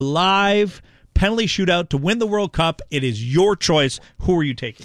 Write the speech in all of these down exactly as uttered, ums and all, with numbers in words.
live penalty shootout to win the World Cup. It is your choice. Who are you taking?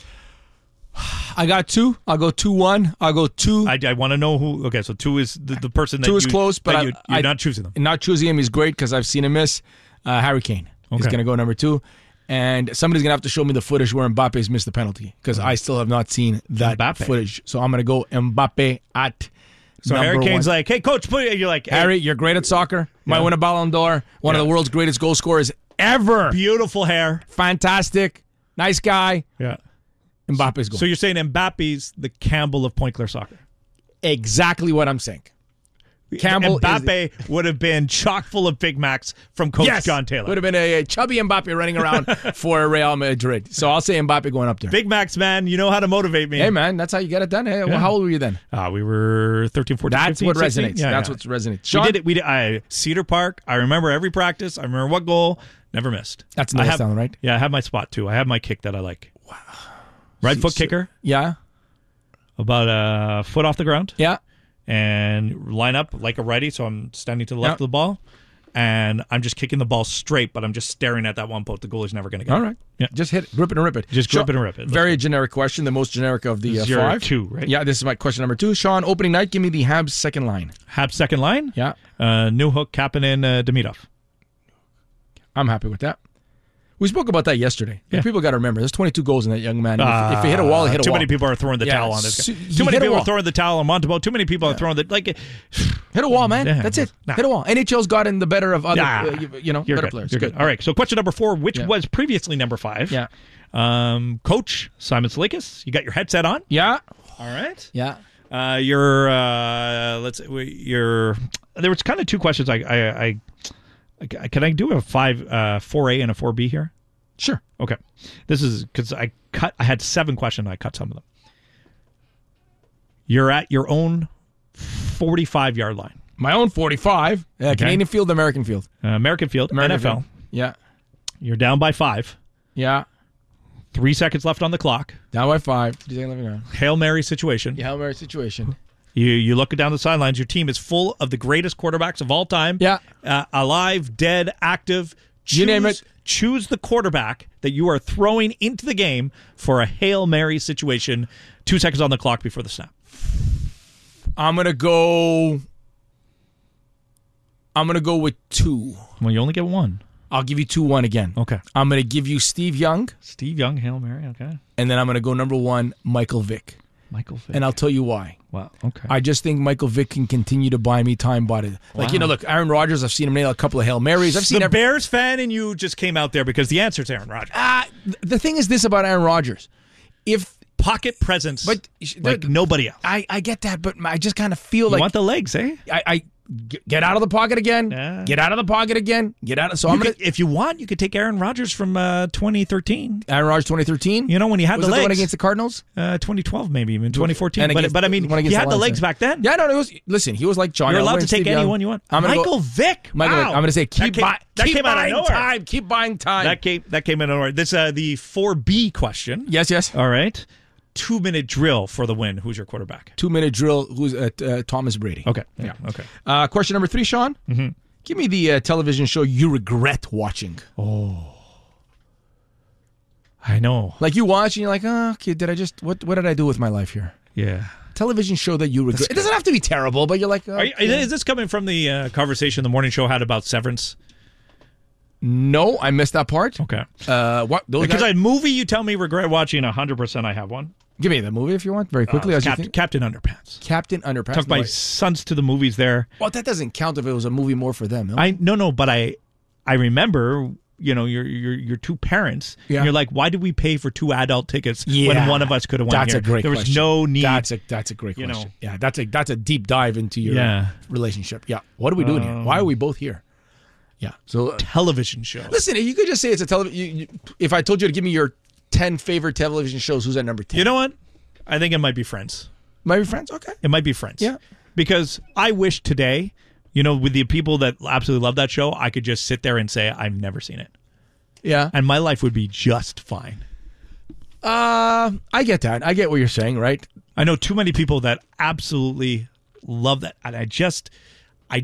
I got two. I'll go two one. I'll go two. I, I want to know who. Okay, so two is the, the person that two is you, close, but that I, you, you're I, not choosing them. Not choosing him is great because I've seen him miss. Uh, Harry Kane okay. is going to go number two. And somebody's going to have to show me the footage where Mbappe's missed the penalty because I still have not seen that Mbappe. footage. So I'm going to go Mbappe at So number Harry Kane's one. like, hey, coach, put it. You're like, hey. Harry, you're great at soccer. Might Yeah. win a Ballon d'Or. One Yeah. of the world's greatest goal scorers ever. Beautiful hair. Fantastic. Nice guy. Yeah. Mbappe's goal. So you're saying Mbappe's the Campbell of Point Claire soccer? Exactly what I'm saying. Campbell Mbappe is, would have been chock full of Big Macs from Coach yes, John Taylor. Would have been a, a chubby Mbappe running around for Real Madrid. So I'll say Mbappe going up there. Big Macs, man. You know how to motivate me. Hey, man, that's how you get it done. Hey, well, Yeah. how old were you then? Uh, we were thirteen, fourteen, That's fifteen, what sixteen. resonates. Yeah, that's yeah. what resonates. We Sean, did it. We did. I Cedar Park. I remember every practice. I remember what goal. Never missed. That's in I the have, West Island, right? Yeah, I have my spot too. I have my kick that I like. Wow. Right foot So- kicker, Yeah, about a foot off the ground, yeah. and line up like a righty. So I'm standing to the left Yeah. of the ball, and I'm just kicking the ball straight, but I'm just staring at that one post. The goalie's never going to get All it. right. Yeah. Just hit it. Rip it and rip it. Just Sean, grip it and rip it. Let's Very generic question. The most generic of the This uh, is your five. two, right? Yeah, this is my question number two. Sean, opening night, give me the Habs second line. Habs second line. Yeah, Uh, Newhook, Kapanen, uh, Demidov. I'm happy with that. We spoke about that yesterday. Yeah. People got to remember, there's twenty-two goals in that young man. If, if he hit a wall, he hit a too wall. many people are throwing the Yeah, towel on this guy. so he Too many hit a people wall. are throwing the towel on Montebo. Too many people are throwing the like. Hit a wall, man. Yeah. That's it. Nah. Hit a wall. N H L's gotten the better of other, Nah. uh, you, you know, You're better good. players. You're good. All right. So question number four, which Yeah. was previously number five. Yeah. Um, Coach Simon Salikas, you got your headset on. Yeah. All right. Yeah. Uh, your uh, let's your there was kind of two questions. I I, I, I can I do a five uh four A and a four B here? Sure. Okay. This is because I cut. I had seven questions. I cut some of them. You're at your own forty-five yard line. My own forty-five. Uh, Canadian field, American field. Uh, American field, American N F L. field. Yeah. You're down by five. Yeah. Three seconds left on the clock. Down by five. Yeah, Hail Mary situation. Hail Mary situation. You you look down the sidelines. Your team is full of the greatest quarterbacks of all time. Yeah. Uh, alive, dead, active. Choose, You name it. Choose the quarterback that you are throwing into the game for a Hail Mary situation. Two seconds on the clock before the snap. I'm going to go. I'm going to go with two. Well, you only get one. I'll give you two one again. Okay. I'm going to give you Steve Young, Steve Young, Hail Mary. Okay. and then I'm going to go number one, Michael Vick. Michael Vick. And I'll tell you why. Wow. Okay. I just think Michael Vick can continue to buy me time, but it. Like, Wow. you know, look, Aaron Rodgers, I've seen him nail a couple of Hail Marys. I've seen the every, Bears fan and you just came out there because the answer's Aaron Rodgers. Ah, th- the thing is this about Aaron Rodgers. If Pocket presence, But- like nobody else. I, I get that, but I just kind of feel You like want the legs, eh? I, I g- get out of the pocket again. Yeah. Get out of the pocket again. Get out of so You I'm gonna could- if you want, you could take Aaron Rodgers from uh, twenty thirteen. Aaron Rodgers twenty thirteen. You know, when he had was the it the one legs. against the Cardinals? Uh, twenty twelve, maybe even twenty fourteen. And But, against- but I mean, the one he against had the the Lions, legs yeah. back then. Yeah, no, it was. Listen, he was like John. You're allowed Elway to and take Steve Young. anyone you want. I'm gonna go- Michael Vick. Michael, Wow. I'm going to say keep, that came, buy, that keep came out of buying nowhere. time. Keep buying time. That came that came out of nowhere. This uh, the four B question. yes, yes. All right. Two minute drill for the win. Who's your quarterback? Two minute drill. Who's uh, uh, Thomas Brady? Okay. Yeah. Okay. Uh, question number three, Sean. Mm-hmm. Give me the uh, television show you regret watching. I know. Like you watch and you're like, oh, okay, did I just what? What did I do with my life here? Yeah. Television show that you regret. It doesn't have to be terrible, but you're like, oh, Are you, is this coming from the uh, conversation the morning show had about Severance? no, I missed that part. Okay. Uh, what? Those Because guys, a movie you tell me regret watching, one hundred percent I have one. give me the movie if you want, very quickly. Uh, as you Cap- think. Captain Underpants. Captain Underpants. Took my No, sons to the movies there. well, that doesn't count if it was a movie more for them. No? I no no, but I I remember, you know, your your your two parents. Yeah. And you're like, why did we pay for two adult tickets Yeah. when one of us could have went That's here? a great There was question. no need. That's a that's a great You question. know. Yeah, that's a that's a deep dive into your Yeah. relationship. Yeah. What are we doing here? Why are we both here? Yeah. So uh, television show. listen, you could just say it's a television. If I told you to give me your ten favorite television shows, who's at number ten? You know what? I think it might be Friends. My friends. Okay. It might be Friends. Yeah. Because I wish today, you know, with the people that absolutely love that show, I could just sit there and say I've never seen it, Yeah. and my life would be just fine. Uh, I get that. I get what you're saying, right? I know too many people that absolutely love that, and I just, I know,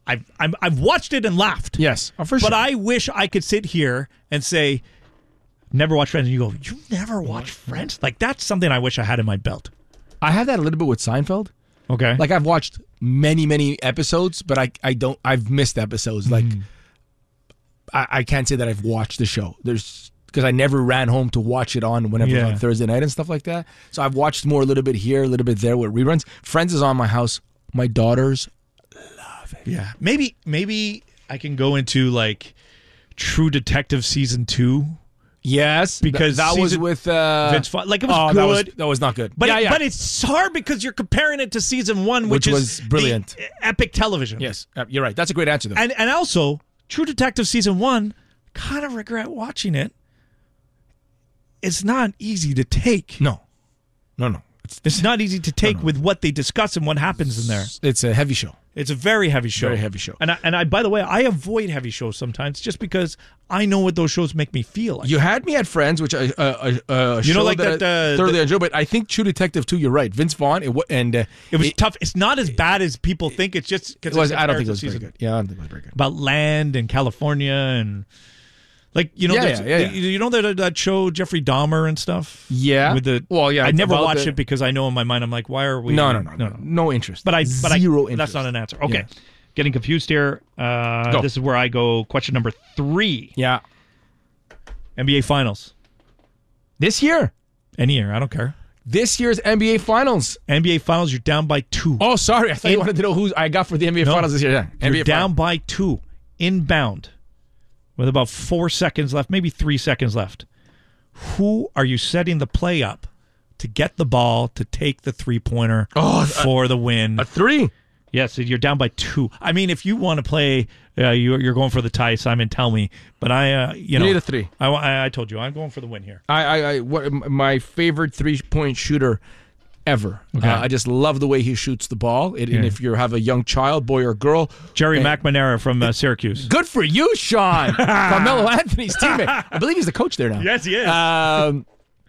I've I'm, I've watched it and laughed. Yes, oh, for sure. But I wish I could sit here and say, never watched Friends. And you go, you never watched Friends? Like, that's something I wish I had in my belt. I have that a little bit with Seinfeld. Okay. Like, I've watched many, many episodes, but I, I don't, I've missed episodes. Like, Mm. I, I can't say that I've watched the show. There's, because I never ran home to watch it on whenever Yeah. on Thursday night and stuff like that. So I've watched more a little bit here, a little bit there with reruns. Friends is on my house. My daughters love it. Yeah. Maybe, maybe I can go into, like, True Detective Season two. Yes, Because th- that was season- with uh, Vince Vaughn. Like, it was oh, good. That was, that was not good. But, yeah, it- yeah. but it's hard because you're comparing it to Season one, which, Which is was brilliant. the epic television. yes, uh, you're right. That's a great answer, though. And, and also, True Detective Season one, kind of regret watching it. It's not easy to take. no, no, no. It's, It's not easy to take No, no. with what they discuss and what happens in there. it's a heavy show. It's a very heavy show. Very heavy show. And I, and I, by the way, I avoid heavy shows sometimes just because I know what those shows make me feel like. You had me at Friends, which I uh, uh, uh, You know, show like that, that, I uh, thoroughly the- enjoy. But I think True Detective two. You're right, Vince Vaughn. It, wa- and uh, It was tough. It's not as bad as people think. It's just It because was. I don't think it was very good. Yeah, I don't think it was very good. About land and California and like you know, Yeah, there's- yeah, yeah, yeah. you know that that show Jeffrey Dahmer and stuff. Yeah. with the Well, yeah, I never about watched the- it because I know in my mind I'm like, why are we? No, no, no, no, no, interest. But I, but zero I, interest. that's not an answer. Okay, Yeah. getting confused here. Uh, Go. this is where I go. Question number three: Yeah, N B A Finals. this year, Any year, I don't care. this year's N B A Finals. N B A Finals, you're down by two. Oh, sorry, I thought you In- wanted to know who I got for the N B A No. Finals this year. Yeah, You're N B A down Finals. by two, inbound, with about four seconds left, maybe three seconds left. Who are you setting the play up to get the ball to take the three pointer Oh, a- for the win? a three. Yes, you're down by two. I mean, if you want to play, uh, you, you're going for the tie, Simon. Tell me, but I, uh, you, know, need a three. I, I, I told you, I'm going for the win here. I, I, I what my favorite three point shooter ever. Okay. Uh, I just love the way he shoots the ball. It, And Yeah. if you have a young child, boy or girl, Jerry and- McNamara from uh, Syracuse. good for you, Sean. Carmelo Anthony's teammate. I believe he's the coach there now. Yes, he is. Um,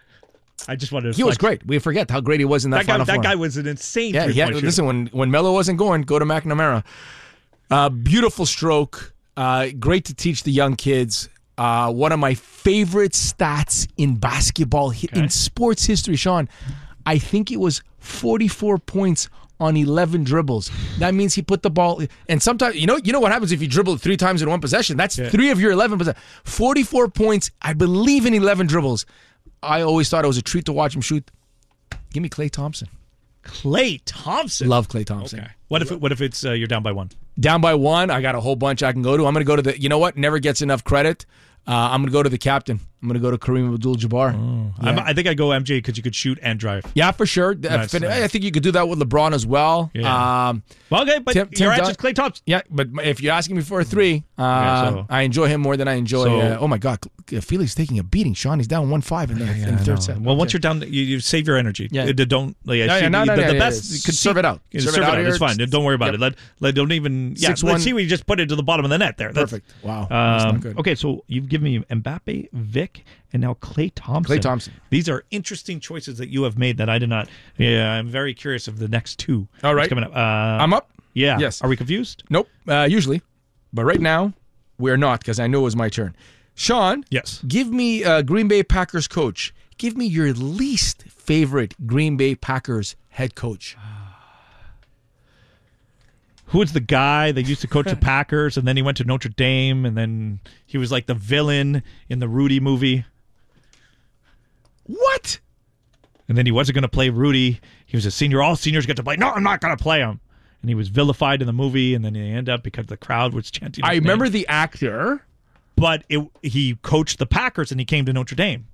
I just wanted to. he was flex. great. We forget how great he was in that, That guy, final that four. guy was an insane. Yeah, he had, three-point shooter. listen, when when Melo wasn't going, go to McNamara. Uh, beautiful stroke. Uh, great to teach the young kids. Uh, one of my favorite stats in basketball, hi- in sports history, Sean. I think it was forty-four points on eleven dribbles. That means he put the ball. And sometimes, you know, you know what happens if you dribble three times in one possession? That's Yeah. three of your eleven possessions. forty-four points, I believe, in eleven dribbles. I always thought it was a treat to watch him shoot. Give me Klay Thompson. Klay Thompson. Love Klay Thompson. Okay. What if it, what if it's uh, you're down by one? Down by one, I got a whole bunch I can go to. I'm going to go to the, you know what, never gets enough credit. Uh, I'm going to go to the captain. I'm going to go to Kareem Abdul-Jabbar. Yeah. I'm, I think I go M J because you could shoot and drive. Yeah, for sure. Nice, I nice. think you could do that with LeBron as well. Yeah. Um, Well, okay, but Tim- Tim your Dun- answer's Klay Thompson. yeah, but if you're asking me for a three, uh, Yeah, so- I enjoy him more than I enjoy. So- uh, oh my God, Felix taking a beating. Sean, he's down one five in the, in the third set. Well, once Okay. you're down, you, you save your energy. Yeah. Uh, Don't. Like, yeah, shoot- no, no, the, no, the yeah, best. yeah, could serve see- it out. Yeah, Serve serve it it out out. here. It's fine. Don't worry about Yep. it. Let, let don't even. Yeah, six one. let's see. We just put it to the bottom of the net there. That's, Perfect. Wow. That's Um, not good. okay, so you've given me Mbappe, Vic, and now Klay Thompson. Klay Thompson. These are interesting choices that you have made that I did not. Yeah, I'm very curious of the next two. All right. What's coming up. Uh, I'm up. Yeah. Yes. Are we confused? Nope, uh, usually. But right now, we're not because I know it was my turn. Sean, Yes. give me uh, Green Bay Packers coach. Give me your least favorite Green Bay Packers head coach. Who was the guy that used to coach the Packers, and then he went to Notre Dame, and then he was like the villain in the Rudy movie, What? and then he wasn't going to play Rudy. He was a senior. All seniors get to play. No, I'm not going to play him. And he was vilified in the movie, and then he ended up because the crowd was chanting. I his remember name. the actor. But it, he coached the Packers, and he came to Notre Dame.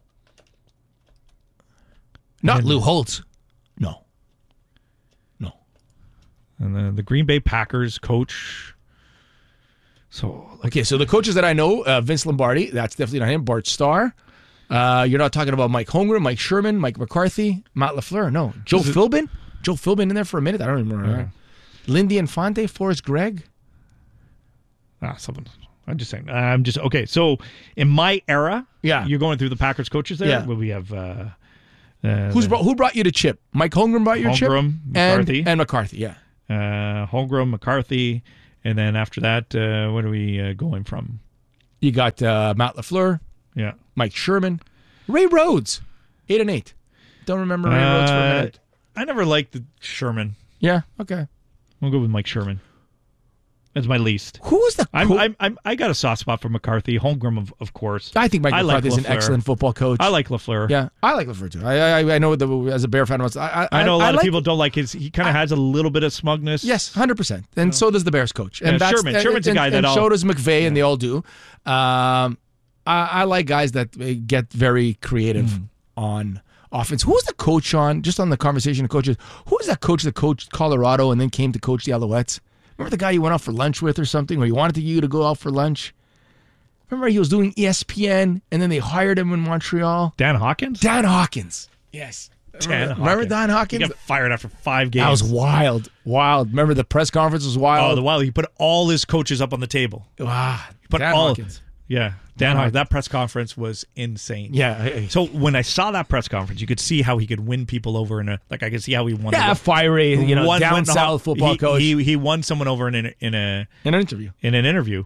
Not Lou Holtz. No. No. And the, the Green Bay Packers coach. So, like, Okay, so the coaches that I know, uh, Vince Lombardi, that's definitely not him. Bart Starr. Uh, you're not talking about Mike Holmgren, Mike Sherman, Mike McCarthy, Matt LaFleur. No. Joe Is it- Philbin? Joe Philbin in there for a minute? I don't remember. Yeah. that. Lindy Infante, Forrest Gregg. ah, someone. I'm just saying. I'm just okay. So, in my era, Yeah. you're going through the Packers coaches there. Yeah. Well, we have uh, uh, Who's brought, who brought you to Chip? Mike Holmgren brought you to Chip? Holmgren, And, McCarthy. and McCarthy, yeah. uh, Holmgren, McCarthy, And then after that, uh, what are we uh, going from? You got uh, Matt LaFleur, Yeah. Mike Sherman, Ray Rhodes, eight and eight. Don't remember Ray uh, Rhodes for a minute. I never liked the Sherman. Yeah, okay. We'll go with Mike Sherman. That's my least. Who was the? I'm, co- I'm, I'm, I got a soft spot for McCarthy, Holmgren, of, of course. I think Mike I McCarthy like is an LaFleur. excellent football coach. I like LaFleur. Yeah, I like LaFleur too. I I, I know the, as a Bear fan, I, I, I know a lot I of like, people don't like his. He kind of has a little bit of smugness. Yes, hundred percent, and Yeah. so does the Bears coach. And Yeah, that's, Sherman. and, Sherman's a and, guy that and I'll- so does McVay, and they all do. Um, I, I like guys that uh, get very creative Mm. on offense. Who was the coach on? Just on the conversation of coaches, who was that coach that coached Colorado and then came to coach the Alouettes? Remember the guy you went out for lunch with or something, or he wanted you to go out for lunch? Remember he was doing E S P N, and then they hired him in Montreal? Dan Hawkins? Dan Hawkins. Yes. Dan remember, remember Hawkins. Dan He Hawkins? got fired after five games. That was wild. Wild. Remember the press conference was Oh, wild? the while he put all his coaches up on the table. wow. Put Dan all, Hawkins. Yeah, Dan Hawkins. That press conference was insane. Yeah. So when I saw that press conference, you could see how he could win people over in a like. I could see how he won. Yeah, a, fiery, you know, won- down won- south football he, coach. He he won someone over in a, in a in an interview. in an interview.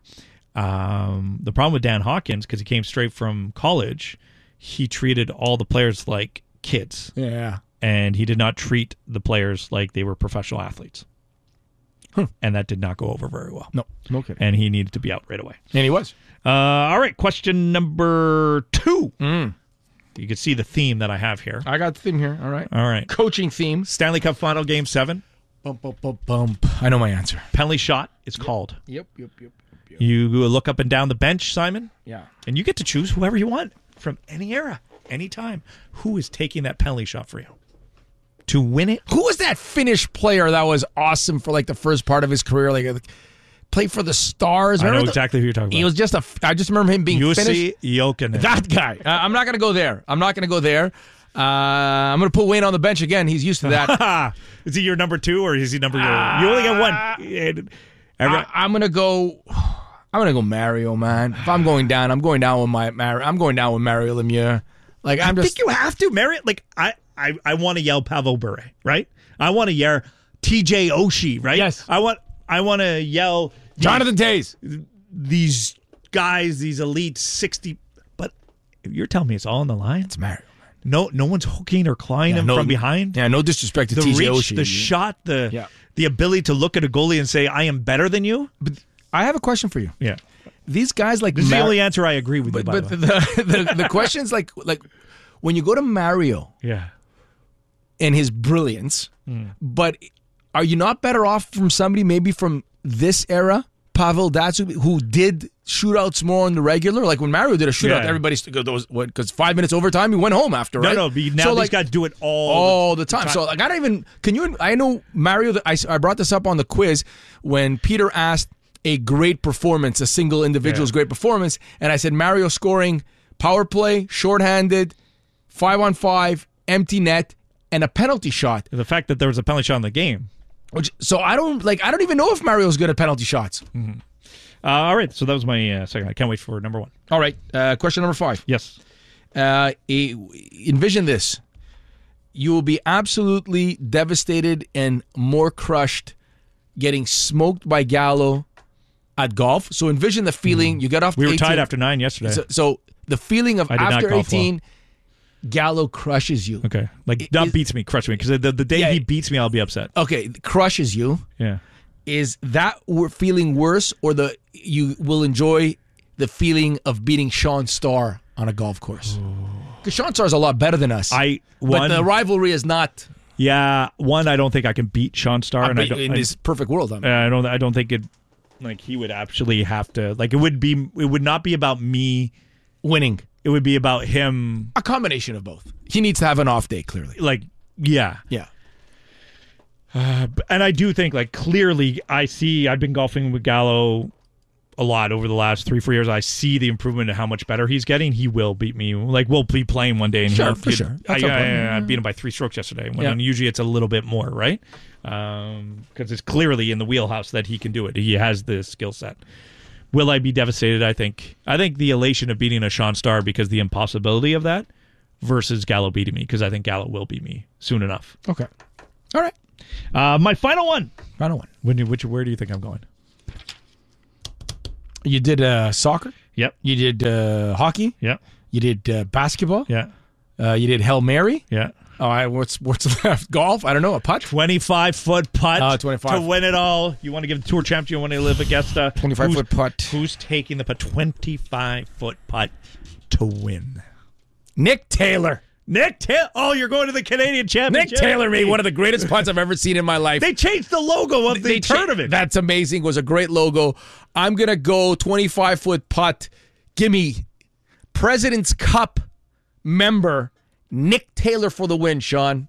Um, the problem with Dan Hawkins, because he came straight from college, he treated all the players like kids, Yeah. and he did not treat the players like they were professional athletes. Huh. And that did not go over very well. No, no kidding. And he needed to be out right away. And he was. Uh, all right, question number two. Mm. You can see the theme that I have here. I got the theme here. All right. All right. Coaching theme. Stanley Cup Final Game seven. Bump, bump, bump, bump. I know my answer. Penalty shot, it's called. Yep, yep, yep, yep. You look up and down the bench, Simon, Yeah. and you get to choose whoever you want from any era, any time. Who is taking that penalty shot for you? To win it? Who was that Finnish player that was awesome for like the first part of his career? Like, like played for the Stars. I know Remember the- exactly who you're talking He about. was just a. I just remember him being Finnish. Jussi Jokinen. That guy. Uh, I'm not going to go there. I'm not going to go there. Uh, I'm going to put Wayne on the bench again. He's used to that. Is he your number two or is he number your? You only got one. Every- I, I'm going to go. I'm going to go Mario, man. If I'm going down, I'm going down with my Mario. I'm going down with Mario Lemieux. Like I'm I just. think you have to, Marriott. Like I, I, I want to yell Pavel Bure, right? I want to yell T J Oshie, right? Yes. I want, I want to yell Jonathan Tays. these guys, these elite sixty. But if you're telling me it's all on the line, It's Mario. no, no one's hooking or clawing Yeah, him no- from behind. Yeah, no disrespect to The T J reach, Oshie. the shot, the Yeah. the ability to look at a goalie and say, "I am better than you." But I have a question for you. Yeah, These guys like this is the Mar- only answer I agree with. But, you, by but the the, way. the, the, the question's like like when you go to Mario Yeah. and his brilliance, Hmm. but are you not better off from somebody maybe from this era, Pavel Datsyuk, who did shootouts more on the regular? Like when Mario did a shootout, Yeah. everybody goes what? Because five minutes overtime, he went home after, No, right? no. But now so these like guys do it all, all the time. So like I don't even. Can you? I know Mario. I I brought this up on the quiz when Peter asked a great performance, a single individual's Yeah. great performance, and I said Mario scoring power play, shorthanded, five on five, empty net, and a penalty shot. The fact that there was a penalty shot in the game. Which so I don't like. I don't even know if Mario's good at penalty shots. Uh, all right, so that was my uh, second. I can't wait for number one. All right, uh, question number five. Yes. Uh, e- envision this: you will be absolutely devastated and more crushed, getting smoked by Gallo at golf. So envision the feeling. You get off. We were eighteen tied after nine yesterday. So, so the feeling of I did not after golf well. eighteen, Gallo crushes you. okay. Like, It- not it- beats me, crush me. Because the, the day Yeah, he it- beats me, I'll be upset. Okay, crushes you. Yeah. Is that wor- feeling worse, or the you will enjoy the feeling of beating Sean Starr on a golf course? Because Sean Starr's a lot better than us. I, but one, the rivalry is not yeah, one, I don't think I can beat Sean Starr. and I don't, in I, this perfect world. I mean. I don't, I don't think it, like, he would actually have to, like, it would be, it would not be about me. Winning. It would be about him, A combination of both. He needs to have an off day, clearly. like, yeah. Yeah. Uh, and I do think, like, clearly, I see, I've been golfing with Gallo a lot over the last three, four years. I see the improvement in how much better he's getting. He will beat me. Like, we'll be playing one day. And Sure, he'll- for sure. I, That's no problem. I, I beat him by three strokes yesterday. When Yeah. and usually it's a little bit more, right? Because it's clearly in the wheelhouse that he can do it. He has the skill set. Will I be devastated? I think. I think the elation of beating a Sean Starr because the impossibility of that versus Gallo beating me, because I think Gallo will beat me soon enough. Okay. All right. Uh, my final one. Final one. When, which, where do you think I'm going? You did uh, soccer. Yep. You did uh, hockey. Yep. You did uh, basketball. Yeah. Uh, you did Hail Mary. Yeah. All right, what's what's left? Golf? I don't know. A putt? twenty-five foot putt Oh, twenty-five. to win it all. You want to give the tour champs, you want to live against a twenty-five foot putt. Who's taking the putt? twenty-five foot putt to win. Nick Taylor. Nick Taylor. Oh, you're going to the Canadian Championship. Nick Taylor made one of the greatest putts I've ever seen in my life. They changed the logo of the They cha- tournament. That's amazing. It was a great logo. I'm going to go twenty-five foot putt. Give me President's Cup member Nick Taylor for the win, Sean.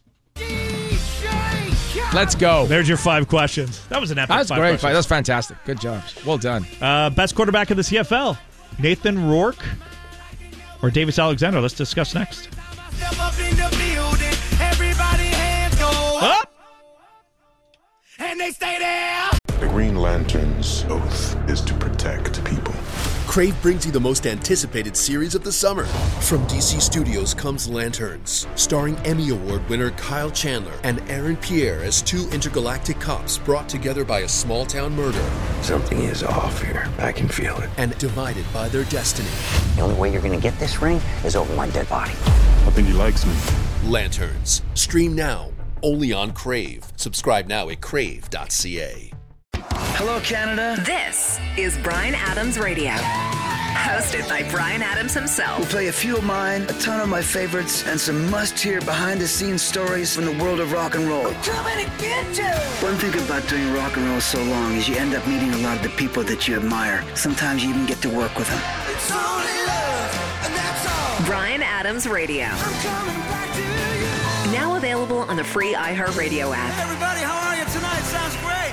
Let's go. There's your five questions. That was an epic That's five great. questions. That's fantastic. Good job. Well done. Uh, best quarterback in the C F L, Nathan Rourke or Davis Alexander? Let's discuss next. Step up in the building, everybody hands go Up. and they stay there. The Green Lantern's oath is to protect people. Crave brings you the most anticipated series of the summer. From D C Studios comes Lanterns, starring Emmy Award winner Kyle Chandler and Aaron Pierre as two intergalactic cops brought together by a small-town murder. Something is off here. I can feel it. And divided by their destiny. The only way you're going to get this ring is over my dead body. I think he likes me. Lanterns. Stream now, only on Crave. Subscribe now at crave dot c a. Hello, Canada. This is Bryan Adams Radio, hosted by Bryan Adams himself. We'll play a few of mine, a ton of my favorites, and some must-hear behind-the-scenes stories from the world of rock and roll. We're coming to get you. One thing about doing rock and roll so long is you end up meeting a lot of the people that you admire. Sometimes you even get to work with them. It's only love, and that's all. Bryan Adams Radio, I'm coming back to you. now available on the free iHeartRadio app. Everybody, how are you tonight? Sounds great.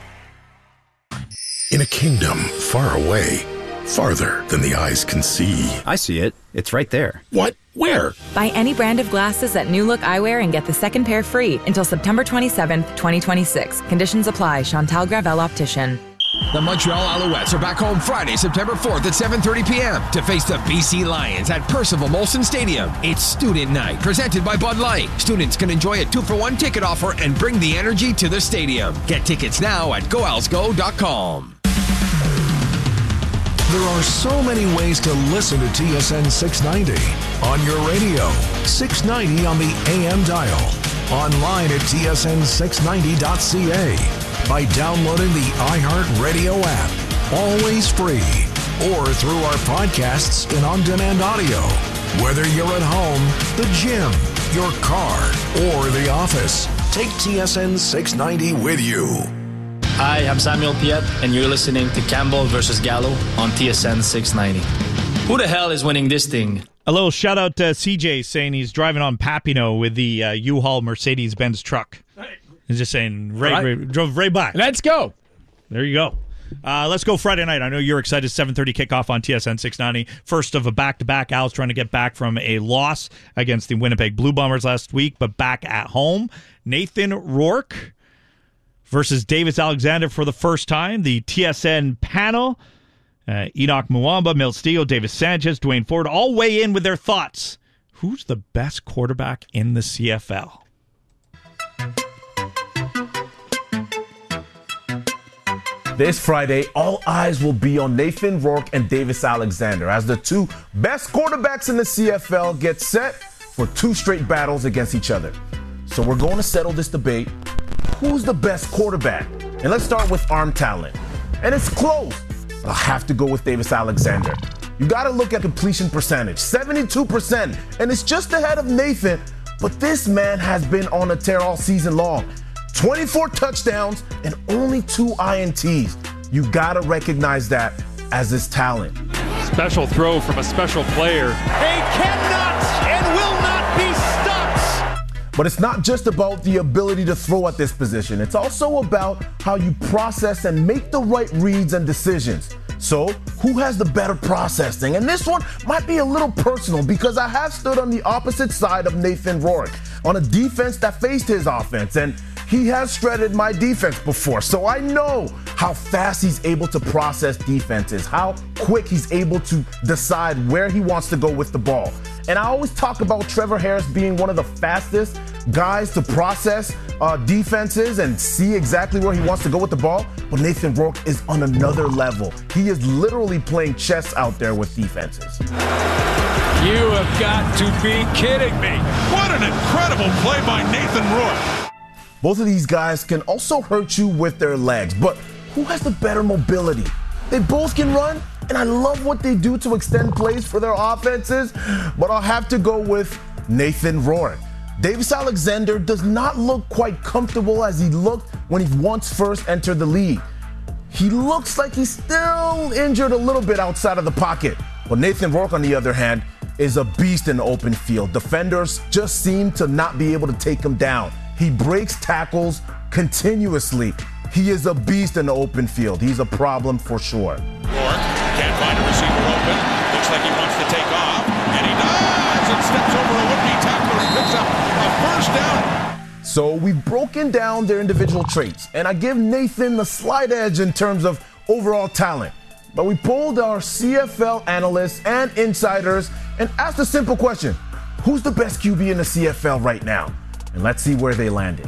In a kingdom far away, farther than the eyes can see. I see it. It's right there. What? Where? Buy any brand of glasses at New Look Eyewear and get the second pair free until September twenty-seventh, twenty twenty-six. Conditions apply. Chantal Gravel Optician. The Montreal Alouettes are back home Friday, September fourth at seven thirty p.m. to face the B C Lions at Percival Molson Stadium. It's Student Night, presented by Bud Light. Students can enjoy a two-for-one ticket offer and bring the energy to the stadium. Get tickets now at go owls go dot com. There are so many ways to listen to T S N six ninety. On your radio, six ninety on the A M dial. Online at T S N six ninety dot c a. By downloading the iHeartRadio app. Always free. Or through our podcasts and on-demand audio. Whether you're at home, the gym, your car, or the office, take T S N six ninety with you. Hi, I'm Samuel Piet, and you're listening to Campbell versus Gallo on T S N six ninety. Who the hell is winning this thing? A little shout out to C J saying he's driving on Papineau with the uh, U-Haul Mercedes-Benz truck. He's just saying, right, Right. right, drove right by. Let's go. There you go. Uh, let's go Friday night. I know you're excited. seven thirty kickoff on T S N six ninety. First of a back-to-back. Al's trying to get back from a loss against the Winnipeg Blue Bombers last week, but back at home. Nathan Rourke versus Davis Alexander for the first time. The T S N panel, uh, Enoch Muamba, Milt Steele, Davis Sanchez, Dwayne Ford, all weigh in with their thoughts. Who's the best quarterback in the C F L? This Friday, all eyes will be on Nathan Rourke and Davis Alexander as the two best quarterbacks in the C F L get set for two straight battles against each other. So we're going to settle this debate. Who's the best quarterback? And let's start with arm talent. And it's close. I'll have to go with Davis Alexander. You got to look at completion percentage, seventy-two percent. And it's just ahead of Nathan, but this man has been on a tear all season long. twenty-four touchdowns and only two I N Ts. You got to recognize that as his talent. Special throw from a special player. They cannot and will not be stopped. But it's not just about the ability to throw at this position. It's also about how you process and make the right reads and decisions. So, who has the better processing? And this one might be a little personal because I have stood on the opposite side of Nathan Rourke on a defense that faced his offense. And he has shredded my defense before, so I know how fast he's able to process defenses, how quick he's able to decide where he wants to go with the ball. And I always talk about Trevor Harris being one of the fastest, guys to process uh, defenses and see exactly where he wants to go with the ball. But Nathan Rourke is on another level. He is literally playing chess out there with defenses. You have got to be kidding me. What an incredible play by Nathan Rourke. Both of these guys can also hurt you with their legs, but who has the better mobility? They both can run, and I love what they do to extend plays for their offenses, but I'll have to go with Nathan Rourke. Davis Alexander does not look quite comfortable as he looked when he once first entered the league. He looks like he's still injured a little bit outside of the pocket. But Nathan Rourke, on the other hand, is a beast in the open field. Defenders just seem to not be able to take him down. He breaks tackles continuously. He is a beast in the open field. He's a problem for sure. Rourke can't find a receiver open. Looks like he wants to take off, and he does, and steps over a would-be tackler and picks up a first down. So we've broken down their individual traits, and I give Nathan the slight edge in terms of overall talent. But we polled our C F L analysts and insiders and asked a simple question: who's the best Q B in the C F L right now? And let's see where they landed.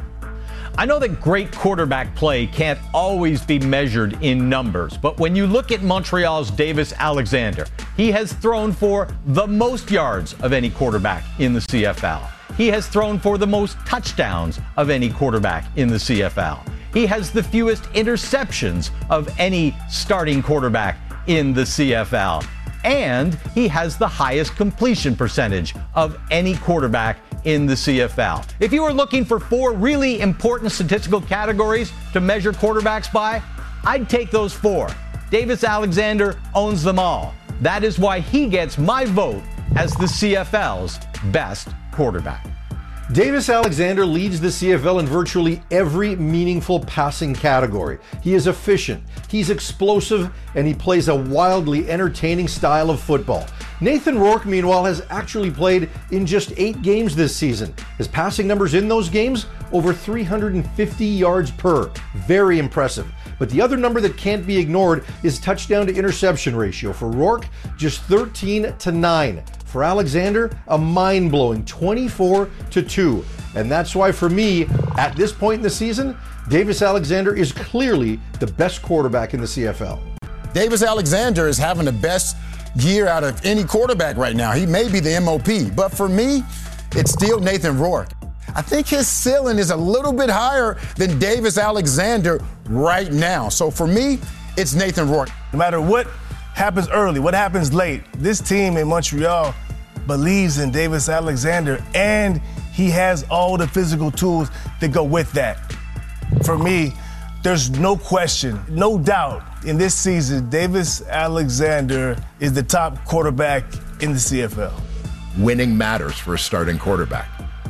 I know that great quarterback play can't always be measured in numbers, but when you look at Montreal's Davis Alexander, he has thrown for the most yards of any quarterback in the C F L. He has thrown for the most touchdowns of any quarterback in the C F L. He has the fewest interceptions of any starting quarterback in the C F L. And he has the highest completion percentage of any quarterback in the C F L. If you were looking for four really important statistical categories to measure quarterbacks by, I'd take those four. Davis Alexander owns them all. That is why he gets my vote as the C F L's best quarterback. Davis Alexander leads the C F L in virtually every meaningful passing category. He is efficient, he's explosive, and he plays a wildly entertaining style of football. Nathan Rourke, meanwhile, has actually played in just eight games this season. His passing numbers in those games, over three hundred fifty yards per. Very impressive. But the other number that can't be ignored is touchdown to interception ratio. For Rourke, just thirteen to nine. For Alexander, a mind-blowing twenty-four to two. And that's why, for me, at this point in the season, Davis Alexander is clearly the best quarterback in the C F L. Davis Alexander is having the best year out of any quarterback right now. He may be the M O P, but for me, it's still Nathan Rourke. I think his ceiling is a little bit higher than Davis Alexander right now. So for me, it's Nathan Rourke. No matter what happens early, what happens late, this team in Montreal believes in Davis Alexander, and he has all the physical tools that go with that. For me, there's no question, no doubt, in this season, Davis Alexander is the top quarterback in the C F L. Winning matters for a starting quarterback.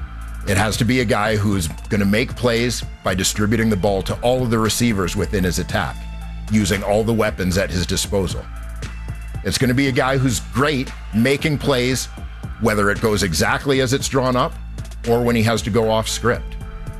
It has to be a guy who's going to make plays by distributing the ball to all of the receivers within his attack, using all the weapons at his disposal. It's going to be a guy who's great making plays, whether it goes exactly as it's drawn up or when he has to go off script.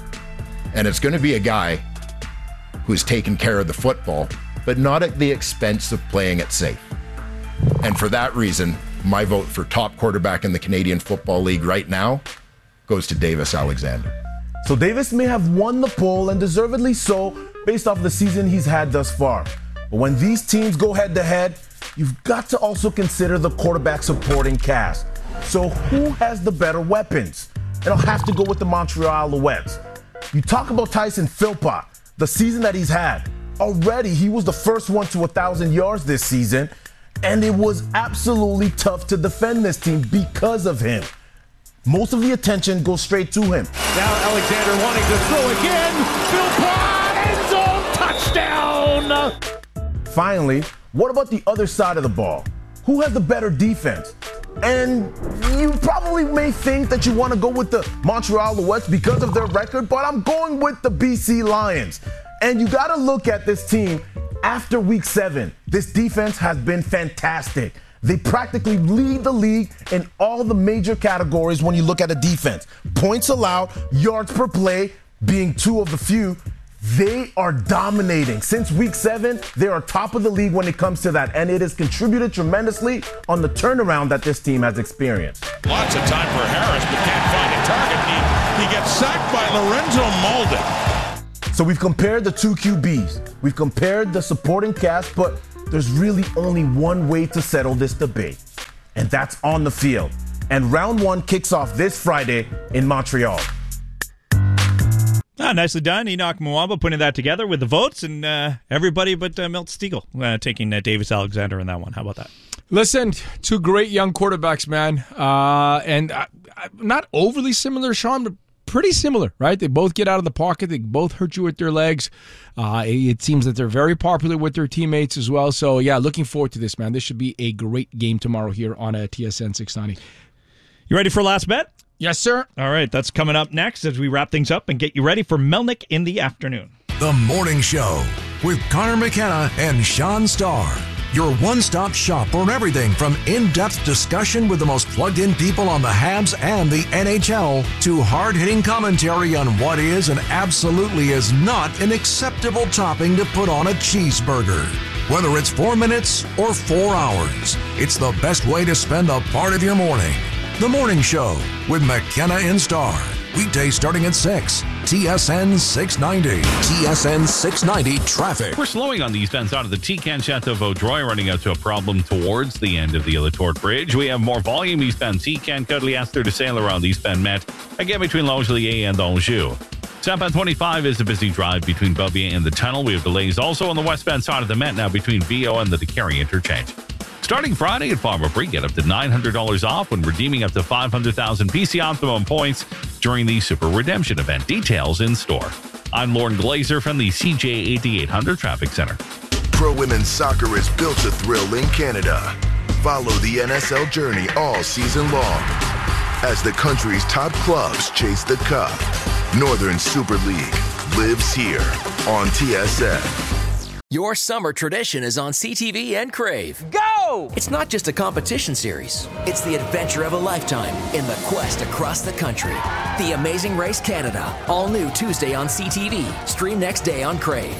And it's going to be a guy who's taking care of the football, but not at the expense of playing it safe. And for that reason, my vote for top quarterback in the Canadian Football League right now goes to Davis Alexander. So Davis may have won the poll, and deservedly so, based off the season he's had thus far. But when these teams go head-to-head, you've got to also consider the quarterback supporting cast. So who has the better weapons? And I'll have to go with the Montreal Alouettes. You talk about Tyson Philpott, the season that he's had. Already, he was the first one to one thousand yards this season, and it was absolutely tough to defend this team because of him. Most of the attention goes straight to him. Now Alexander wanting to throw again. Philpott, end zone, touchdown! Finally, what about the other side of the ball? Who has the better defense? And you probably may think that you want to go with the Montreal Alouettes because of their record, but I'm going with the B C Lions. And you got to look at this team after week seven. This defense has been fantastic. They practically lead the league in all the major categories when you look at a defense. Points allowed, yards per play being two of the few. They are dominating. Since week seven, they are top of the league when it comes to that, and it has contributed tremendously on the turnaround that this team has experienced. Lots of time for Harris, but can't find a target. He He gets sacked by Lorenzo Malden. So we've compared the two Q Bs. We've compared the supporting cast, but there's really only one way to settle this debate, and that's on the field. And round one kicks off this Friday in Montreal. Ah, nicely done. Enoch Mwamba putting that together with the votes, and uh, everybody but uh, Milt Stegall uh, taking uh, Davis Alexander in that one. How about that? Listen, two great young quarterbacks, man. Uh, and uh, not overly similar, Sean, but pretty similar, right? They both get out of the pocket. They both hurt you with their legs. Uh, it seems that they're very popular with their teammates as well. So, yeah, looking forward to this, man. This should be a great game tomorrow here on uh, T S N six ninety. You ready for last bet? Yes, sir. All right, that's coming up next as we wrap things up and get you ready for Melnick in the afternoon. The Morning Show with Connor McKenna and Sean Starr. Your one-stop shop for everything from in-depth discussion with the most plugged-in people on the Habs and the N H L to hard-hitting commentary on what is and absolutely is not an acceptable topping to put on a cheeseburger. Whether it's four minutes or four hours, it's the best way to spend a part of your morning. The Morning Show with McKenna and Starr. Weekdays starting at six. T S N six ninety. T S N six ninety traffic. We're slowing on the eastbound side of the T-Can Chateau Vaudreuil, running out to a problem towards the end of the Latour Bridge. We have more volume eastbound T-Can, Cuddly-Astor to Saint Laurent eastbound Met, again between Langelier and Anjou. Southbound twenty-five is a busy drive between Belvier and the tunnel. We have delays also on the westbound side of the Met now between V O and the DeCarry interchange. Starting Friday at Farmer Free, get up to nine hundred dollars off when redeeming up to five hundred thousand P C Optimum points during the Super Redemption event. Details in store. I'm Lauren Glazer from the C J eighty-eight hundred Traffic Center. Pro Women's Soccer is built to thrill in Canada. Follow the N S L journey all season long as the country's top clubs chase the cup. Northern Super League lives here on T S N. Your summer tradition is on C T V and Crave. Go! It's not just a competition series. It's the adventure of a lifetime in the quest across the country. The Amazing Race Canada. All new Tuesday on C T V. Stream next day on Crave.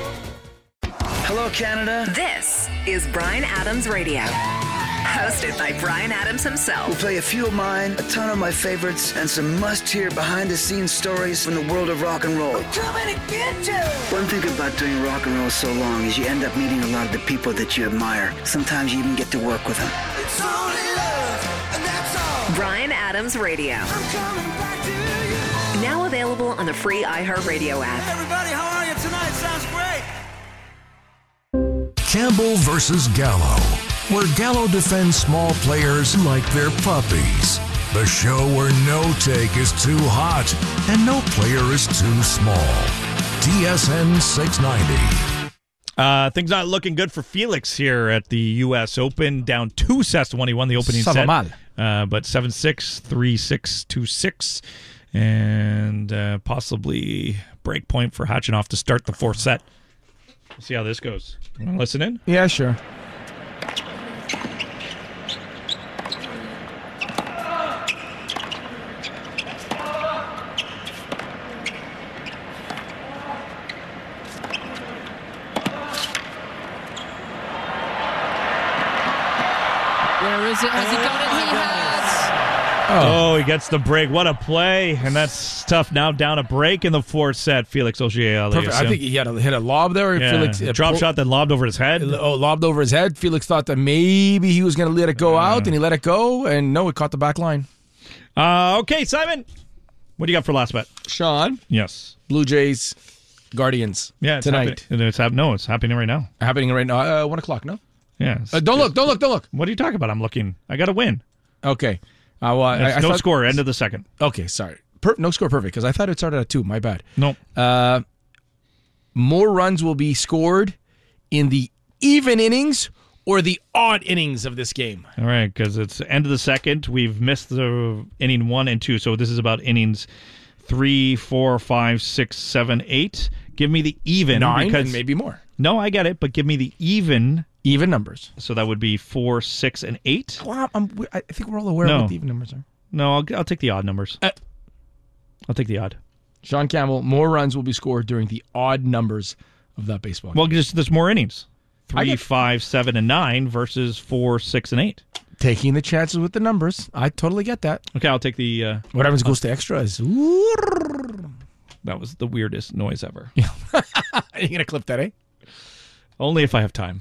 Hello, Canada. This is Bryan Adams Radio. Hosted by Bryan Adams himself. We'll play a few of mine, a ton of my favorites, and some must-hear behind-the-scenes stories from the world of rock and roll. We're coming to get you! One thing about doing rock and roll so long is you end up meeting a lot of the people that you admire. Sometimes you even get to work with them. It's only love, and that's all. Bryan Adams Radio. I'm coming back to you. Now available on the free iHeartRadio app. Hey everybody, how are you tonight? Sounds great. Campbell versus Gallo, where Gallo defends small players like they're puppies. The show where no take is too hot and no player is too small. T S N six ninety. Uh, things not looking good for Felix here at the U S Open. Down two sets to one. He won the opening set. Mal. Uh, but seven six, three six, two six. And uh, possibly break point for Khachanov to start the fourth set. We'll see how this goes. You want to listen in? Yeah, sure. Where is it? Has he got it? He has. Oh. oh, he gets the break. What a play. And that's tough. Now down a break in the fourth set. Felix Auger-Aliassime. Perfect. I think he had a, hit a lob there. Yeah. Felix, a drop po- shot that lobbed over his head. Oh, lobbed over his head. Felix thought that maybe he was going to let it go uh, out, and he let it go, and no, it caught the back line. Uh, okay, Simon. What do you got for last bet? Sean? Yes. Blue Jays, Guardians. Yeah, it's tonight. Happening. It's hap- no, it's happening right now. Happening right now. Uh, one o'clock, no? Yeah. Uh, don't look, don't look, don't look. What are you talking about? I'm looking. I got to win. Okay. Uh, well, I, I no thought, score, end of the second. Okay, sorry. Per, no score, perfect, because I thought it started at two. My bad. No. Uh, more runs will be scored in the even innings or the odd innings of this game. All right, because it's end of the second. We've missed the inning one and two, so this is about innings three, four, five, six, seven, eight. Give me the even. Nine because, and maybe more. No, I get it, but give me the even. Even numbers. So that would be four, six, and eight. Well, I'm, I think we're all aware no. of what the even numbers are. No, I'll, I'll take the odd numbers. Uh, I'll take the odd. Sean Campbell, more runs will be scored during the odd numbers of that baseball game. Well, just, there's more innings. Three, get, five, seven, and nine versus four, six, and eight. Taking the chances with the numbers. I totally get that. Okay, I'll take the. Uh, what happens goes to extras. That was the weirdest noise ever. Are you going to clip that, eh? Only if I have time.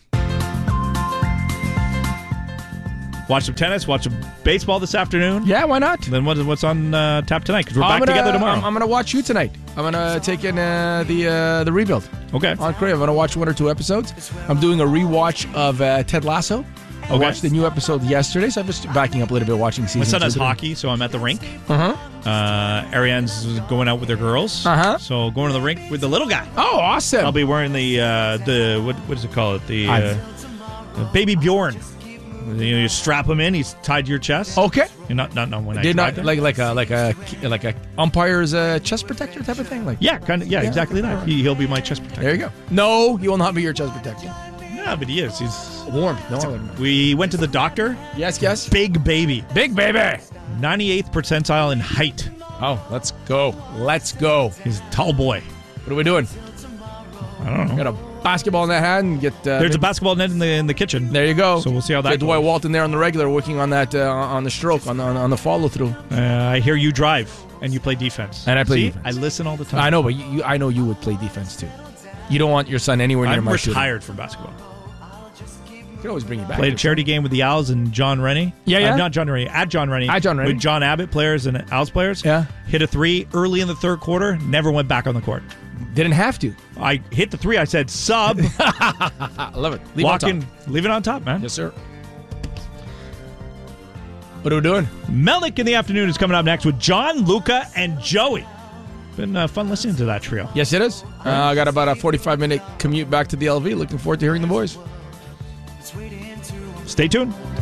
Watch some tennis, watch some baseball this afternoon. Yeah, why not? Then what, what's on uh, tap tonight? Because we're I'm back gonna, together tomorrow. I'm, I'm going to watch you tonight. I'm going to take in uh, the uh, the rebuild. Okay. On Crave. I'm going to watch one or two episodes. I'm doing a rewatch of uh, Ted Lasso. I Okay. watched the new episode yesterday, so I'm just backing up a little bit watching season My son two has today. hockey, so I'm at the rink. Uh-huh. Uh, Ariane's going out with her girls. Uh-huh. So going to the rink with the little guy. Oh, awesome. I'll be wearing the, uh, the what, what does it call it? The, uh, the Baby Bjorn. You, know, you strap him in, he's tied to your chest. Okay. You're not, not, not when I Did tried not them. like like a like a like a umpire's uh, chest protector type of thing. Like Yeah, kind of. Yeah, Yeah. exactly that. He, he'll be my chest protector. there you go. No, he will not be your chest protector. Yeah, but he is. He's warm. No, I wouldn't. We went to the doctor. Yes, yes. Big baby. Big baby. ninety-eighth percentile in height. Oh, let's go. Let's go. He's a tall boy. What are we doing? I don't know. Got a basketball in that hand and get. Uh, There's a basketball net in the in the kitchen. There you go. So we'll see how that Get goes. Dwight Walton there on the regular, working on that uh, on the stroke, on the, on, on the follow through. Uh, I hear you drive and you play defense. And I play See? defense. I listen all the time. I know, but you, you, I know you would play defense too. You don't want your son anywhere near I'm my shooting. retired from basketball. I can always bring you back. Played a charity game with the Owls and John Rennie. Yeah, yeah. Uh, not John Rennie. At John Rennie. At John Rennie. With John Abbott players and Owls players. Yeah. Hit a three early in the third quarter. Never went back on the court. Didn't have to. I hit the three. I said sub. I love it. Leave Walk on in. top. Leave it on top, man. Yes, sir. What are we doing? Melnick in the afternoon is coming up next with John, Luca, and Joey. Been uh, fun listening to that trio. Yes, it is. Uh, I got about a forty-five minute commute back to the L V. Looking forward to hearing the voice. Stay tuned.